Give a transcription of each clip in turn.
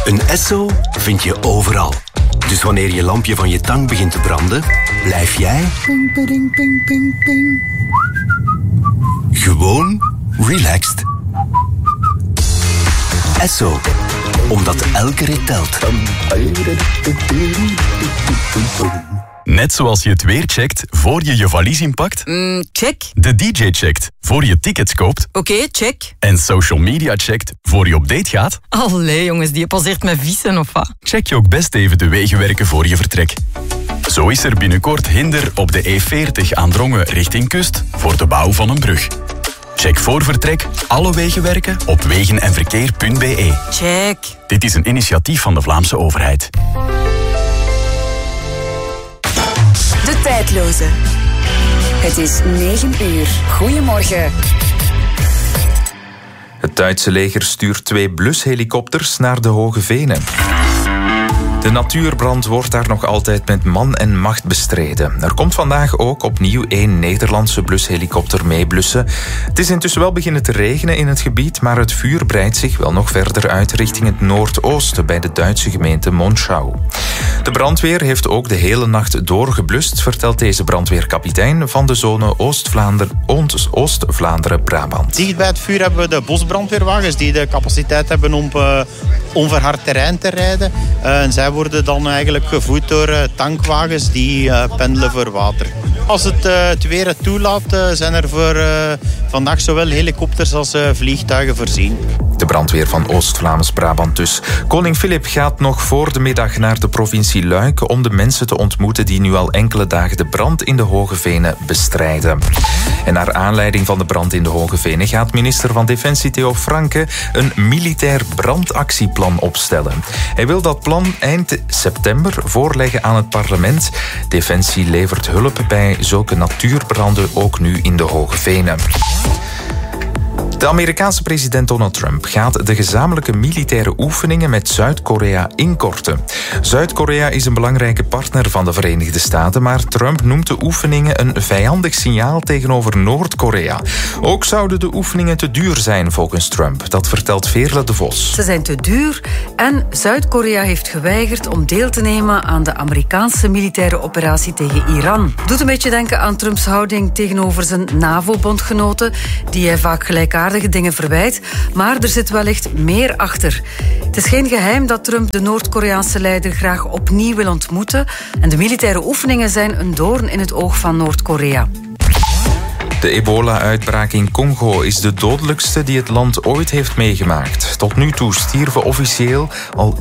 Een Esso vind je overal. Dus wanneer je lampje van je tang begint te branden, blijf jij ping, ping, ping, ping, ping. Gewoon relaxed. Esso, omdat elke rit telt. Net zoals je het weer checkt voor je je valies inpakt. Check. De DJ checkt voor je tickets koopt. Oké, check. En social media checkt voor je op date gaat. Allee jongens, die passeert met vissen of wat? Check je ook best even de wegenwerken voor je vertrek. Zo is er binnenkort hinder op de E40 aan Drongen richting kust voor de bouw van een brug. Check voor vertrek alle wegenwerken op wegenenverkeer.be. Check. Dit is een initiatief van de Vlaamse overheid. De Tijdloze. Het is 9 uur. Goedemorgen. Het Duitse leger stuurt 2 blushelikopters naar de Hoge Venen. De natuurbrand wordt daar nog altijd met man en macht bestreden. Er komt vandaag ook opnieuw 1 Nederlandse blushelikopter meeblussen. Het is intussen wel beginnen te regenen in het gebied, maar het vuur breidt zich wel nog verder uit richting het noordoosten bij de Duitse gemeente Monschau. De brandweer heeft ook de hele nacht doorgeblust, vertelt deze brandweerkapitein van de zone Oost-Vlaanderen-Brabant. Dicht bij het vuur hebben we de bosbrandweerwagens die de capaciteit hebben om onverhard terrein te rijden. En zij worden dan eigenlijk gevoed door tankwagens die pendelen voor water. Als het weer het toelaat, zijn er voor vandaag zowel helikopters als vliegtuigen voorzien. De brandweer van Oost-Vlaams-Brabant dus. Koning Filip gaat nog voor de middag naar de provincie Luik om de mensen te ontmoeten die nu al enkele dagen de brand in de Hoge Venen bestrijden. En naar aanleiding van de brand in de Hoge Venen gaat minister van Defensie Theo Franke een militair brandactieplan opstellen. Hij wil dat plan eind september voorleggen aan het parlement. Defensie levert hulp bij zulke natuurbranden ook nu in de Hoge Venen. De Amerikaanse president Donald Trump gaat de gezamenlijke militaire oefeningen met Zuid-Korea inkorten. Zuid-Korea is een belangrijke partner van de Verenigde Staten, maar Trump noemt de oefeningen een vijandig signaal tegenover Noord-Korea. Ook zouden de oefeningen te duur zijn volgens Trump. Dat vertelt Veerle de Vos. Ze zijn te duur en Zuid-Korea heeft geweigerd om deel te nemen aan de Amerikaanse militaire operatie tegen Iran. Doet een beetje denken aan Trumps houding tegenover zijn NAVO-bondgenoten, die hij vaak gelijkaardige dingen verwijt, maar er zit wellicht meer achter. Het is geen geheim dat Trump de Noord-Koreaanse leider graag opnieuw wil ontmoeten en de militaire oefeningen zijn een doorn in het oog van Noord-Korea. De ebola-uitbraak in Congo is de dodelijkste die het land ooit heeft meegemaakt. Tot nu toe stierven officieel al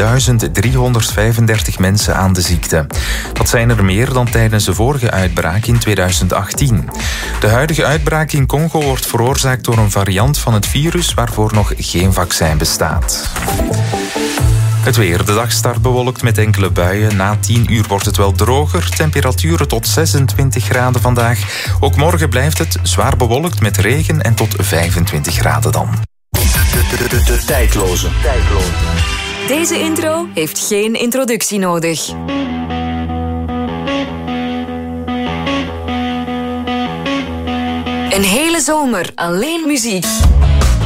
2335 mensen aan de ziekte. Dat zijn er meer dan tijdens de vorige uitbraak in 2018. De huidige uitbraak in Congo wordt veroorzaakt door een variant van het virus waarvoor nog geen vaccin bestaat. Het weer. De dag start bewolkt met enkele buien. Na 10 uur wordt het wel droger. Temperaturen tot 26 graden vandaag. Ook morgen blijft het zwaar bewolkt met regen en tot 25 graden dan. De Tijdloze. Deze intro heeft geen introductie nodig. Een hele zomer alleen muziek.